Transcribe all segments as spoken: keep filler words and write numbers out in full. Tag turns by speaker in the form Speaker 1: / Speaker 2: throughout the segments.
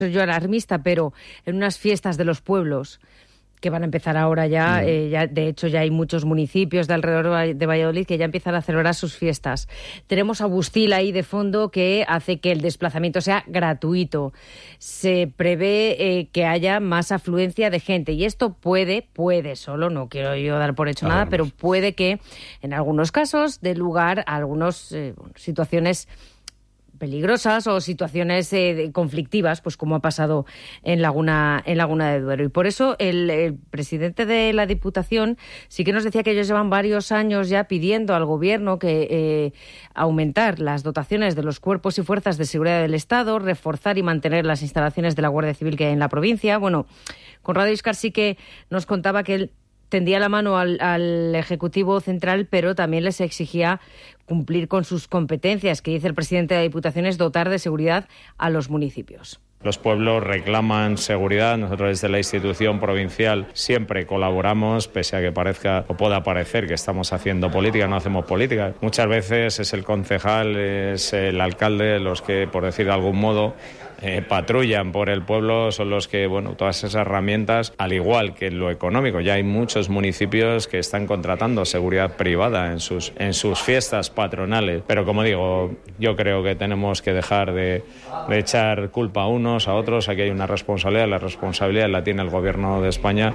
Speaker 1: yo alarmista, pero en unas fiestas de los pueblos que van a empezar ahora ya, mm. eh, ya, de hecho ya hay muchos municipios de alrededor de Valladolid que ya empiezan a celebrar sus fiestas. Tenemos a Bustil ahí de fondo que hace que el desplazamiento sea gratuito. Se prevé eh, que haya más afluencia de gente y esto puede, puede solo, no quiero yo dar por hecho ah, nada, vamos. pero puede que en algunos casos dé lugar a algunas eh, situaciones peligrosas o situaciones eh, conflictivas, pues como ha pasado en Laguna en Laguna de Duero. Y por eso el, el presidente de la Diputación sí que nos decía que ellos llevan varios años ya pidiendo al Gobierno que eh, aumentar las dotaciones de los cuerpos y fuerzas de seguridad del Estado, reforzar y mantener las instalaciones de la Guardia Civil que hay en la provincia. Bueno, con Radio Iscar sí que nos contaba que él tendía la mano al, al Ejecutivo Central, pero también les exigía cumplir con sus competencias, que dice el presidente de la Diputación, es dotar de seguridad a los municipios.
Speaker 2: Los pueblos reclaman seguridad. Nosotros desde la institución provincial siempre colaboramos, pese a que parezca o pueda parecer que estamos haciendo política, no hacemos política. Muchas veces es el concejal, es el alcalde los que, por decir de algún modo, eh, patrullan por el pueblo, son los que, bueno, todas esas herramientas, al igual que en lo económico, ya hay muchos municipios que están contratando seguridad privada en sus, en sus fiestas patronales. Pero como digo, yo creo que tenemos que dejar de, de echar culpa a uno a otros. Aquí hay una responsabilidad, la responsabilidad la tiene el Gobierno de España.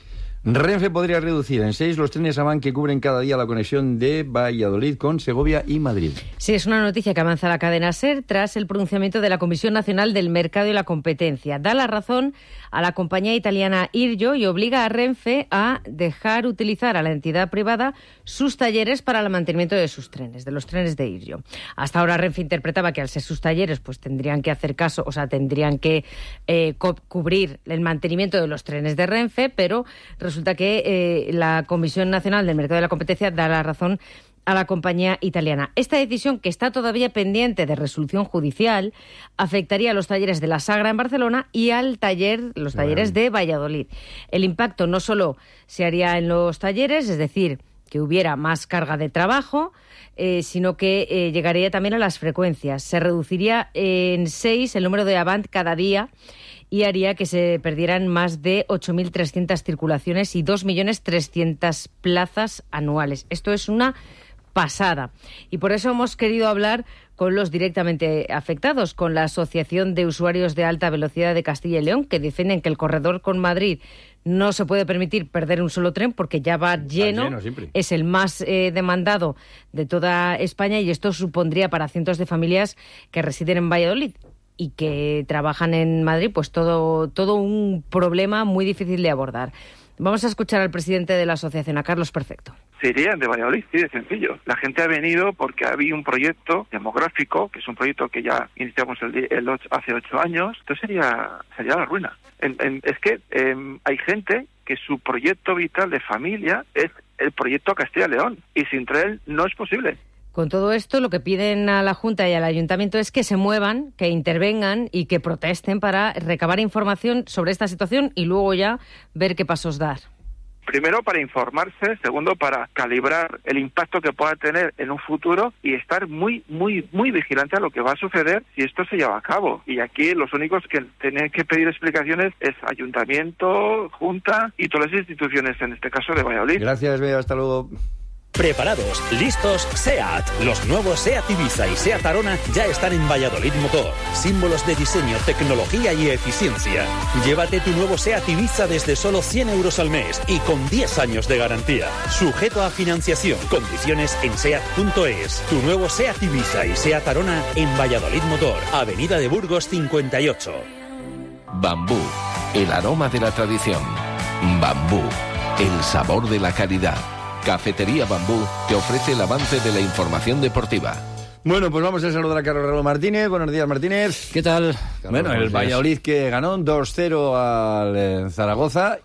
Speaker 3: Renfe podría reducir en seis los trenes Avant que cubren cada día la conexión de Valladolid con Segovia y Madrid.
Speaker 1: Sí, es una noticia que avanza la cadena SER tras el pronunciamiento de la Comisión Nacional del Mercado y la Competencia. Da la razón a la compañía italiana Iryo y obliga a Renfe a dejar utilizar a la entidad privada sus talleres para el mantenimiento de sus trenes, de los trenes de Iryo. Hasta ahora Renfe interpretaba que al ser sus talleres pues tendrían que hacer caso, o sea, tendrían que eh, co- cubrir el mantenimiento de los trenes de Renfe, pero resulta Resulta que eh, la Comisión Nacional del Mercado y la Competencia da la razón a la compañía italiana. Esta decisión, que está todavía pendiente de resolución judicial, afectaría a los talleres de la Sagra en Barcelona y al taller, los talleres de Valladolid. El impacto no solo se haría en los talleres, es decir, que hubiera más carga de trabajo, eh, sino que eh, llegaría también a las frecuencias. Se reduciría en seis el número de Avant cada día y haría que se perdieran más de ocho mil trescientas circulaciones y dos millones trescientas plazas anuales. Esto es una pasada. Y por eso hemos querido hablar con los directamente afectados, con la Asociación de Usuarios de Alta Velocidad de Castilla y León, que defienden que el corredor con Madrid no se puede permitir perder un solo tren porque ya va lleno, lleno es el más eh, demandado de toda España y esto supondría para cientos de familias que residen en Valladolid y que trabajan en Madrid, pues todo, todo un problema muy difícil de abordar. Vamos a escuchar al presidente de la asociación, a Carlos Perfecto.
Speaker 4: Se irían de Valladolid, sí, de sencillo. La gente ha venido porque había un proyecto demográfico, que es un proyecto que ya iniciamos el, el ocho, hace ocho años. Entonces sería, sería la ruina. En, en, es que eh, hay gente que su proyecto vital de familia es el proyecto Castilla y León, y sin tren no es posible.
Speaker 1: Con todo esto, lo que piden a la Junta y al Ayuntamiento es que se muevan, que intervengan y que protesten para recabar información sobre esta situación y luego ya ver qué pasos dar.
Speaker 4: Primero, para informarse. Segundo, para calibrar el impacto que pueda tener en un futuro y estar muy, muy, muy vigilante a lo que va a suceder si esto se lleva a cabo. Y aquí los únicos que tienen que pedir explicaciones es Ayuntamiento, Junta y todas las instituciones, en este caso de Valladolid.
Speaker 3: Gracias, Bea. Hasta luego.
Speaker 5: Preparados, listos, SEAT. Los nuevos SEAT Ibiza y SEAT Arona ya están en Valladolid Motor. Símbolos de diseño, tecnología y eficiencia. Llévate tu nuevo SEAT Ibiza desde solo cien euros al mes y con diez años de garantía. Sujeto a financiación. Condiciones en seat punto es. Tu nuevo SEAT Ibiza y SEAT Arona en Valladolid Motor. Avenida de Burgos cincuenta y ocho.
Speaker 6: Bambú, el aroma de la tradición. Bambú, el sabor de la calidad. Cafetería Bambú te ofrece el avance de la información deportiva.
Speaker 3: Bueno, pues vamos a saludar a Carlos Relo Martínez. Buenos días, Martínez.
Speaker 7: ¿Qué tal?
Speaker 3: Carlos, bueno, el Valladolid que ganó dos cero al eh, Zaragoza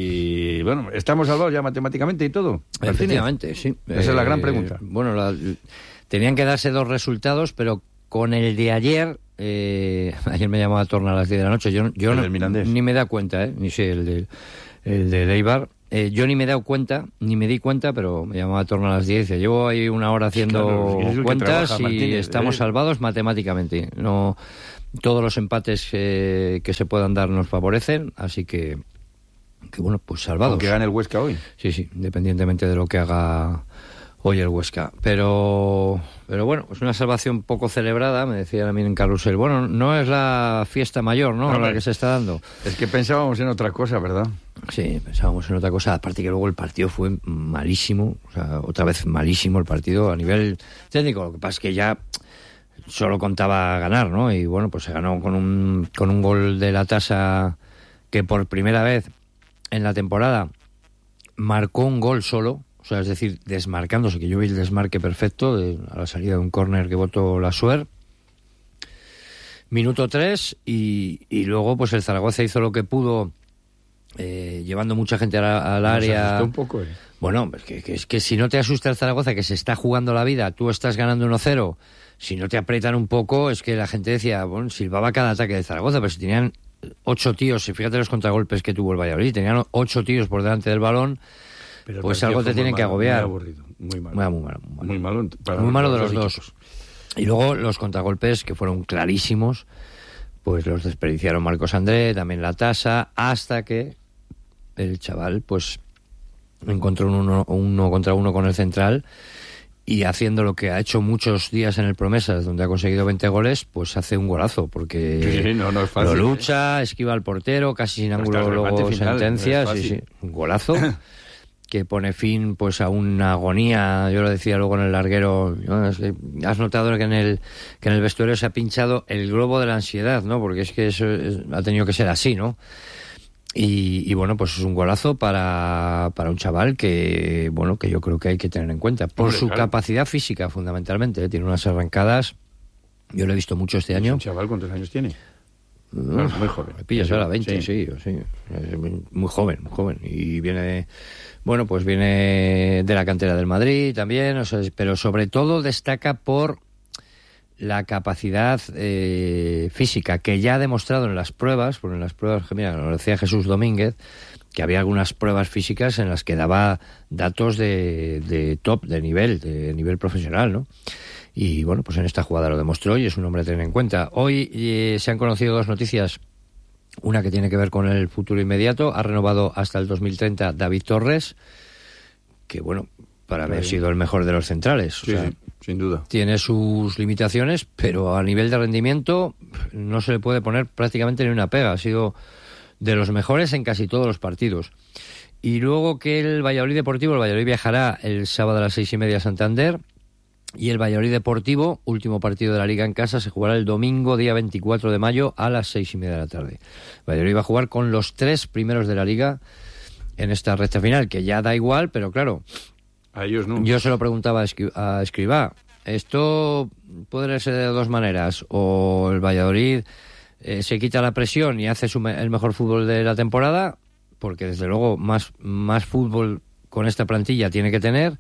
Speaker 3: y, bueno, ¿estamos salvados ya matemáticamente y todo?
Speaker 7: Efectivamente, sí.
Speaker 3: Esa eh, es la gran pregunta.
Speaker 7: Bueno, la, tenían que darse dos resultados, pero con el de ayer... Eh, ayer me llamaba a torno a las diez de la noche. Yo, yo no, ni me da cuenta, ¿eh? Ni sé, el de, el de Eibar. Eh, yo ni me he dado cuenta, ni me di cuenta, pero me llamaba a torno a las diez. Llevo ahí una hora haciendo claro, cuentas trabaja, y Martínez, estamos eh. salvados matemáticamente. No, todos los empates eh, que se puedan dar nos favorecen, así que, que bueno, pues salvados.
Speaker 3: Aunque gane el Huesca hoy.
Speaker 7: Sí, sí, independientemente de lo que haga hoy el Huesca. Pero, pero bueno, es una salvación poco celebrada, me decía también en Carrusel. Bueno, no es la fiesta mayor, ¿no? no la que se está dando.
Speaker 3: Es que pensábamos en otra cosa, ¿verdad?
Speaker 7: Sí, pensábamos en otra cosa. Aparte que luego el partido fue malísimo, o sea, otra vez malísimo el partido a nivel técnico. Lo que pasa es que ya solo contaba ganar, ¿no? Y bueno, pues se ganó con un, con un gol de la Tasa que por primera vez en la temporada marcó un gol solo. O sea, es decir, desmarcándose, que yo vi el desmarque perfecto de, a la salida de un córner que botó la Suer. Minuto tres y, y luego pues el Zaragoza hizo lo que pudo, eh, llevando mucha gente a, al área.
Speaker 3: Asustó un poco, ¿eh?
Speaker 7: Bueno, es que, que, es que si no te asusta el Zaragoza, que se está jugando la vida, tú estás ganando uno cero, si no te aprietan un poco, es que la gente decía, bueno, silbaba cada ataque de Zaragoza, pero si tenían ocho tíos, y fíjate los contragolpes que tuvo el Valladolid, tenían ocho tíos por delante del balón. Pero pues algo te tienen que agobiar.
Speaker 3: Muy aburrido, muy malo.
Speaker 7: Muy, muy malo, muy malo.
Speaker 3: Muy malo, para
Speaker 7: muy malo de los
Speaker 3: dos.
Speaker 7: dos. Y luego los contragolpes, que fueron clarísimos, pues los desperdiciaron Marcos André, también la Tasa, hasta que el chaval pues encontró un uno, uno contra uno con el central y haciendo lo que ha hecho muchos días en el Promesas, donde ha conseguido veinte goles, pues hace un golazo, porque
Speaker 3: sí, no, no es fácil,
Speaker 7: lo lucha, ¿eh? Esquiva al portero, casi sin ángulo, luego sentencia, no sí, sí, un golazo. Que pone fin pues a una agonía. Yo lo decía luego en el larguero, ¿no? Es que has notado que en el que en el vestuario se ha pinchado el globo de la ansiedad, ¿no? Porque es que eso es, ha tenido que ser así, ¿no? Y, y bueno, pues es un golazo para, para un chaval que, bueno, que yo creo que hay que tener en cuenta por Hombre, su claro. capacidad física, fundamentalmente, ¿eh? Tiene unas arrancadas, yo lo he visto mucho este año.
Speaker 3: ¿Un chaval cuántos años tiene?
Speaker 7: No, es muy joven. Me pillas ahora veinte, sí, sí, sí. Es muy joven, muy joven. Y viene de, bueno, pues viene de la cantera del Madrid también, o sea, pero sobre todo destaca por la capacidad eh, física que ya ha demostrado en las pruebas, porque en las pruebas, mira, lo decía Jesús Domínguez, que había algunas pruebas físicas en las que daba datos de, de top, de nivel, de nivel profesional, ¿no? Y bueno, pues en esta jugada lo demostró y es un hombre a tener en cuenta. Hoy eh, se han conocido dos noticias. Una que tiene que ver con el futuro inmediato. Ha renovado hasta el dos mil treinta David Torres, que bueno, para mí ha sido el mejor de los centrales. O
Speaker 3: sí,
Speaker 7: sea,
Speaker 3: sí, sin duda.
Speaker 7: Tiene sus limitaciones, pero a nivel de rendimiento no se le puede poner prácticamente ni una pega. Ha sido de los mejores en casi todos los partidos. Y luego que el Valladolid Deportivo, el Valladolid viajará el sábado a las seis y media a Santander. Y el Valladolid Deportivo, último partido de la Liga en casa, se jugará el domingo, día veinticuatro de mayo, a las seis y media de la tarde. Valladolid va a jugar con los tres primeros de la Liga en esta recta final, que ya da igual, pero claro,
Speaker 3: a ellos no.
Speaker 7: Yo se lo preguntaba a Escribá. Esto puede ser de dos maneras. O el Valladolid eh, se quita la presión y hace su me- el mejor fútbol de la temporada, porque desde luego más, más fútbol con esta plantilla tiene que tener,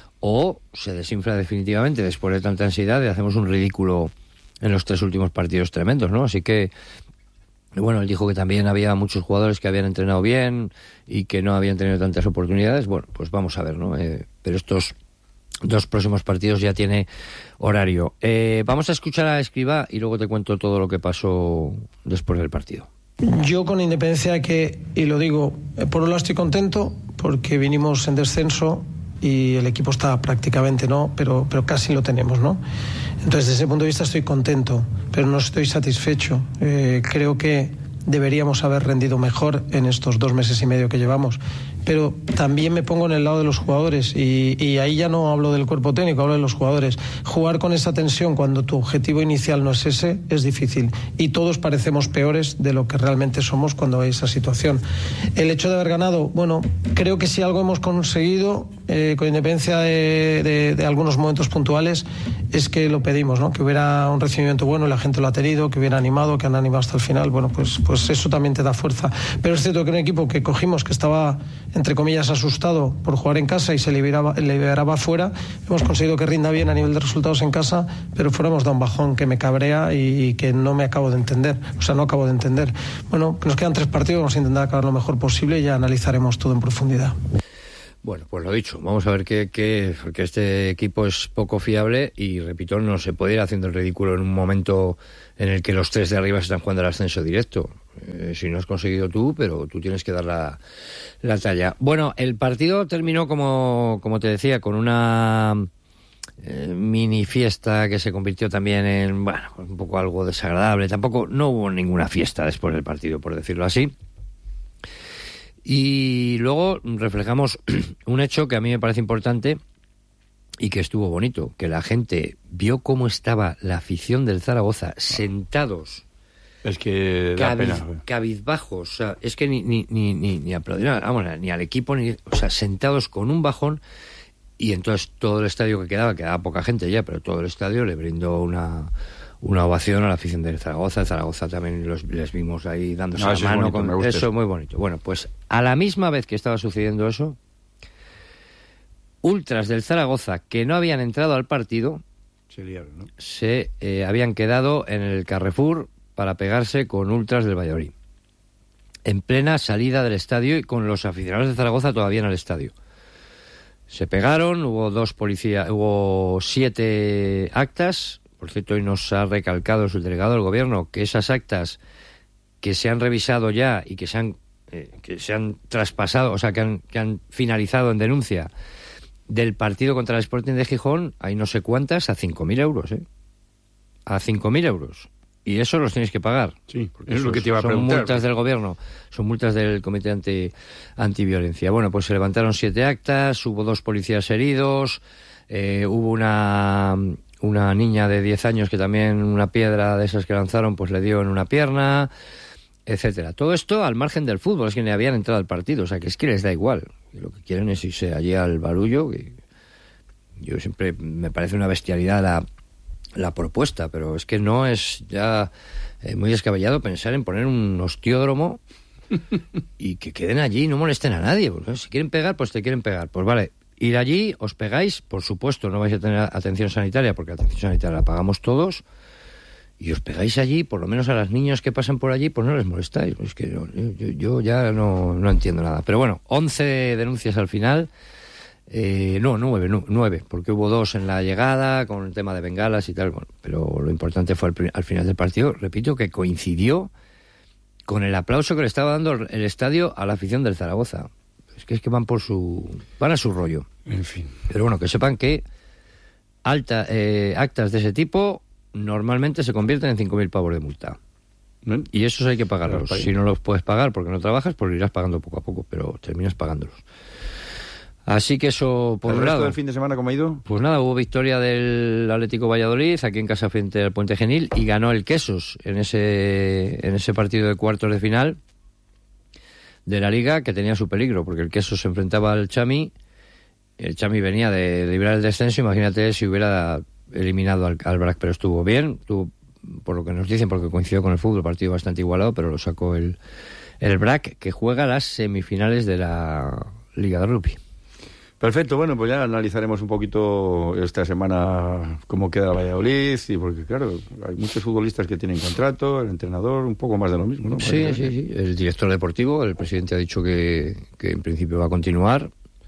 Speaker 7: o se desinfla definitivamente después de tanta ansiedad y hacemos un ridículo en los tres últimos partidos tremendos, ¿no? Así que, bueno, él dijo que también había muchos jugadores que habían entrenado bien y que no habían tenido tantas oportunidades. Bueno, pues vamos a ver, ¿no? Eh, pero estos dos próximos partidos ya tiene horario. Eh, vamos a escuchar a Escribá y luego te cuento todo lo que pasó después del partido.
Speaker 8: Yo, con independencia de que, y lo digo, por un lado estoy contento porque vinimos en descenso y el equipo está prácticamente, ¿no? Pero, pero casi lo tenemos, ¿no? Entonces, desde ese punto de vista estoy contento, pero no estoy satisfecho. Eh, creo que deberíamos haber rendido mejor en estos dos meses y medio que llevamos. Pero también me pongo en el lado de los jugadores y, y ahí ya no hablo del cuerpo técnico, hablo de los jugadores. Jugar con esa tensión cuando tu objetivo inicial no es ese es difícil y todos parecemos peores de lo que realmente somos cuando hay esa situación. El hecho de haber ganado, bueno, creo que si algo hemos conseguido, eh, con independencia de, de, de algunos momentos puntuales, es que lo pedimos, ¿no? Que hubiera un recibimiento bueno y la gente lo ha tenido, que hubiera animado, que han animado hasta el final. Bueno, pues, pues eso también te da fuerza. Pero es cierto que un equipo que cogimos, que estaba, entre comillas, asustado por jugar en casa y se liberaba, liberaba fuera, hemos conseguido que rinda bien a nivel de resultados en casa, pero fuera hemos dado un bajón que me cabrea y, y que no me acabo de entender. O sea, no acabo de entender. Bueno, nos quedan tres partidos, vamos a intentar acabar lo mejor posible y ya analizaremos todo en profundidad.
Speaker 7: Bueno, pues lo dicho, vamos a ver qué, qué, porque este equipo es poco fiable y, repito, no se puede ir haciendo el ridículo en un momento en el que los tres de arriba se están jugando el ascenso directo. Eh, si no has conseguido tú, pero tú tienes que dar la, la talla. Bueno, el partido terminó, como, como te decía, con una eh, mini fiesta que se convirtió también en, bueno, un poco algo desagradable. Tampoco, no hubo ninguna fiesta después del partido, por decirlo así. Y luego reflejamos un hecho que a mí me parece importante y que estuvo bonito, que la gente vio cómo estaba la afición del Zaragoza sentados,
Speaker 3: es que da
Speaker 7: cabiz,
Speaker 3: pena.
Speaker 7: cabizbajos, o sea, es que ni ni ni ni, ni aplaudieron, vamos, ni al equipo, ni, o sea, sentados con un bajón, y entonces todo el estadio que quedaba, quedaba poca gente ya, pero todo el estadio le brindó una una ovación a la afición del Zaragoza. Zaragoza también los, les vimos ahí dándose
Speaker 3: no,
Speaker 7: la mano,
Speaker 3: bonito,
Speaker 7: con eso, muy bonito. Bueno, pues a la misma vez que estaba sucediendo eso, ultras del Zaragoza que no habían entrado al partido
Speaker 3: se, liaron, ¿no?
Speaker 7: se eh, habían quedado en el Carrefour para pegarse con ultras del Valladolid, en plena salida del estadio y con los aficionados de Zaragoza todavía en el estadio. Se pegaron, hubo dos policías, hubo siete actas. Por cierto, hoy nos ha recalcado el subdelegado del gobierno que esas actas que se han revisado ya y que se han eh, que se han traspasado, o sea, que han, que han finalizado en denuncia del partido contra el Sporting de Gijón, hay no sé cuántas, a cinco mil euros, ¿eh? A cinco mil euros. Y eso los tienes que pagar.
Speaker 3: Sí, porque es lo que te iba a preguntar.
Speaker 7: Son multas del gobierno, son multas del Comité anti, Antiviolencia. Bueno, pues se levantaron siete actas, hubo dos policías heridos, eh, hubo una... una niña de diez años que también una piedra de esas que lanzaron pues le dio en una pierna, etcétera. Todo esto al margen del fútbol, es que ni habían entrado al partido, o sea que es que les da igual. Y lo que quieren es irse allí al barullo. Que yo siempre me parece una bestialidad la, la propuesta, pero es que no es ya eh, muy descabellado pensar en poner un hostiódromo y que queden allí y no molesten a nadie, porque si quieren pegar, pues te quieren pegar. Pues vale, ir allí, os pegáis, por supuesto, no vais a tener atención sanitaria, porque la atención sanitaria la pagamos todos, y os pegáis allí, por lo menos a las niñas que pasan por allí, pues no les molestáis. Es que yo, yo, yo ya no, no entiendo nada. Pero bueno, once denuncias al final, eh, no, nueve, no, nueve, porque hubo dos en la llegada, con el tema de bengalas y tal, bueno, pero lo importante fue al, al final del partido, repito, que coincidió con el aplauso que le estaba dando el estadio a la afición del Zaragoza. Es que es que van por su van a su rollo.
Speaker 3: En fin.
Speaker 7: Pero bueno, que sepan que alta, eh, actas de ese tipo normalmente se convierten en cinco mil pavos de multa. ¿Eh? Y esos hay que pagarlos. Si no los puedes pagar porque no trabajas, pues lo irás pagando poco a poco, pero terminas pagándolos. Así que eso por un lado.
Speaker 3: ¿El fin de semana cómo ha ido?
Speaker 7: Pues nada, hubo victoria del Atlético Valladolid aquí en casa frente al Puente Genil y ganó el Quesos en ese en ese partido de cuartos de final de la Liga, que tenía su peligro, porque el Quesos se enfrentaba al Chami, el Chami venía de librar el descenso, imagínate si hubiera eliminado al, al Brac, pero estuvo bien, estuvo, por lo que nos dicen, porque coincidió con el fútbol, partido bastante igualado, pero lo sacó el, el Brac, que juega las semifinales de la Liga de Rugby.
Speaker 3: Perfecto, bueno, pues ya analizaremos un poquito esta semana cómo queda Valladolid, y porque claro, hay muchos futbolistas que tienen contrato, el entrenador, un poco más de lo mismo, ¿no?
Speaker 7: Sí, sí, sí, el director deportivo, el presidente ha dicho que, que en principio va a continuar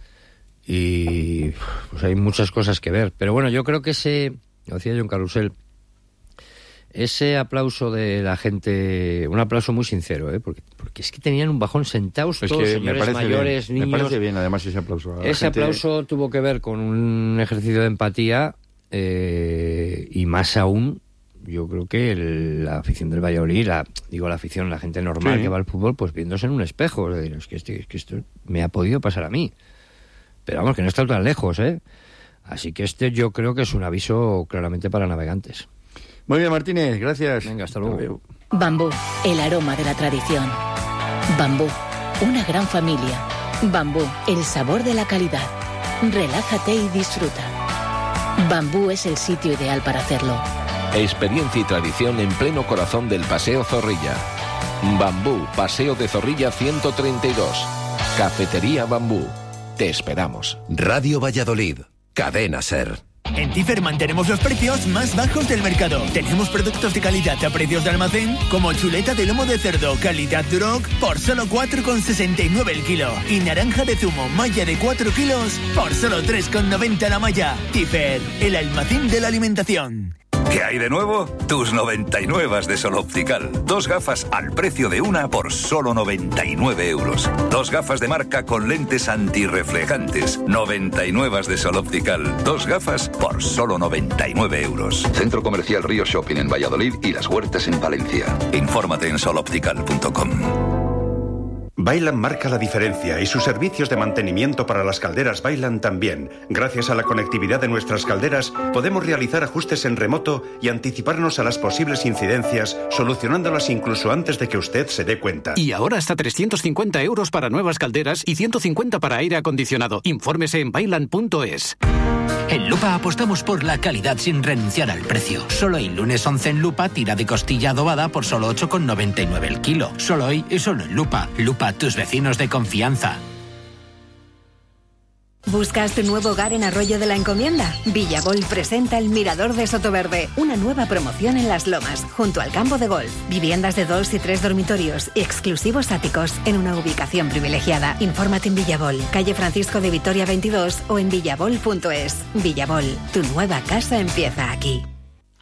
Speaker 7: y pues hay muchas cosas que ver, pero bueno, yo creo que ese, lo decía John Carrusel, ese aplauso de la gente, un aplauso muy sincero, ¿eh? porque, porque es que tenían un bajón sentados
Speaker 3: es
Speaker 7: todos,
Speaker 3: que
Speaker 7: señores
Speaker 3: me
Speaker 7: mayores,
Speaker 3: bien,
Speaker 7: niños.
Speaker 3: Me parece bien, además, ese aplauso.
Speaker 7: Ese
Speaker 3: gente...
Speaker 7: aplauso tuvo que ver con un ejercicio de empatía eh, y más aún, yo creo que el, la afición del Valladolid, la, digo la afición, la gente normal sí. que va al fútbol, pues viéndose en un espejo, es, decir, es, que este, es que esto me ha podido pasar a mí. Pero vamos, que no está tan lejos, ¿eh? Así que este yo creo que es un aviso claramente para navegantes.
Speaker 3: Muy bien, Martínez, gracias.
Speaker 7: Venga, hasta luego.
Speaker 9: Bambú, el aroma de la tradición. Bambú, una gran familia. Bambú, el sabor de la calidad. Relájate y disfruta. Bambú es el sitio ideal para hacerlo.
Speaker 6: Experiencia y tradición en pleno corazón del Paseo Zorrilla. Bambú, Paseo de Zorrilla ciento treinta y dos. Cafetería Bambú. Te esperamos.
Speaker 10: Radio Valladolid, Cadena SER. En Tifer mantenemos los precios más bajos del mercado. Tenemos productos de calidad a precios de almacén, como chuleta de lomo de cerdo, calidad Duroc, por solo cuatro con sesenta y nueve el kilo. Y naranja de zumo, malla de cuatro kilos, por solo tres con noventa la malla. Tifer, el almacén de la alimentación.
Speaker 11: ¿Qué hay de nuevo? Tus noventa y nueve de Sol Optical. Dos gafas al precio de una por solo noventa y nueve euros. Dos gafas de marca con lentes antirreflejantes. noventa y nueve de Sol Optical. Dos gafas por solo noventa y nueve euros.
Speaker 12: Centro Comercial Río Shopping en Valladolid y Las Huertas en Valencia.
Speaker 11: Infórmate en sol optical punto com.
Speaker 13: Vaillant marca la diferencia y sus servicios de mantenimiento para las calderas Vaillant también. Gracias a la conectividad de nuestras calderas, podemos realizar ajustes en remoto y anticiparnos a las posibles incidencias, solucionándolas incluso antes de que usted se dé cuenta.
Speaker 14: Y ahora hasta trescientos cincuenta euros para nuevas calderas y ciento cincuenta para aire acondicionado. Infórmese en vaillant punto es.
Speaker 15: En Lupa apostamos por la calidad sin renunciar al precio. Solo hoy, lunes once en Lupa, tira de costilla adobada por solo ocho con noventa y nueve el kilo. Solo hoy y solo en Lupa. Lupa, tus vecinos de confianza.
Speaker 16: ¿Buscas tu nuevo hogar en Arroyo de la Encomienda? Villabol presenta El Mirador de Sotoverde, una nueva promoción en Las Lomas, junto al campo de golf. Viviendas de dos y tres dormitorios y exclusivos áticos en una ubicación privilegiada. Infórmate en Villabol, calle Francisco de Vitoria veintidós o en villabol punto es. Villabol, tu nueva casa empieza aquí.